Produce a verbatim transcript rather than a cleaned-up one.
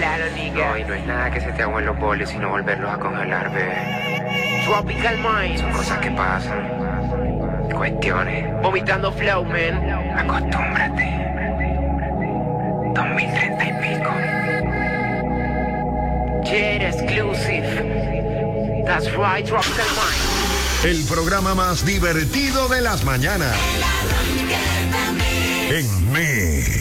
claro, nigga. No, y no es nada que se te agüen los boles, sino volverlos a congelar, bebé. Tropical Mind. Son cosas que pasan. Cuestiones. Vomitando flow, man. Acostúmbrate. dos mil treinta y pico. Jet exclusive. That's right, Tropical Mind. El programa más divertido de las mañanas. En Me.